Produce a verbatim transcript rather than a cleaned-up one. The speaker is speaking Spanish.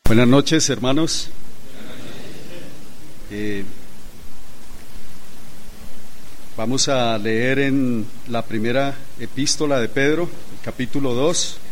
Buenas noches, hermanos. Eh, vamos a leer en la primera epístola de Pedro, capítulo dos.